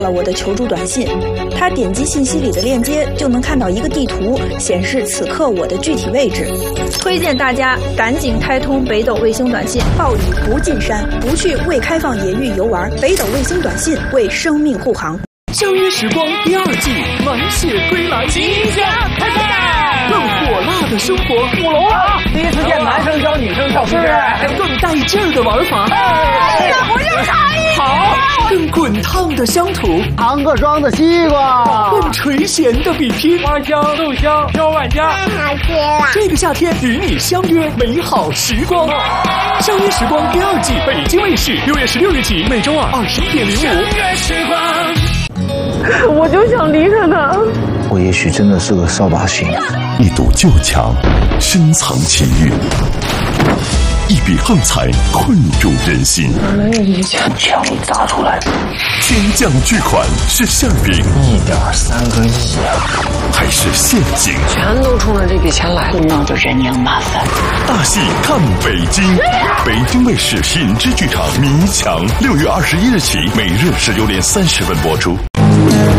了我的求助短信，他点击信息里的链接就能看到一个地图，显示此刻我的具体位置。推荐大家赶紧开通北斗卫星短信，暴雨不进山，不去未开放野域游玩，北斗卫星短信为生命护航。 相约时光第2季满血归来， 即将开赛， 更火辣的生活舞龙了！第一次见男生教女生跳皮筋， 更带劲儿的玩法， 我就差一好，更滚烫的乡土， 糖各装的西瓜， 更垂涎的比拼， 花香豆香飘万家。 好吃了！ 这个夏天与你相约美好时光。相约时光第2季，北京卫视6月16日起，每周二21:05。 相约时光。 我就想离开他。 我也许真的是个扫把星。 一堵旧墙，深藏情欲；一笔横财，困住人心。 我没有理想， 枪里砸出来。 天降巨款是馅饼 1.3个亿啊！ 还是陷阱？ 全都冲着这笔钱来， 那就人仰马翻。 大戏看北京，北京卫视品质剧场迷墙，6月21日起，每日16点30分播出。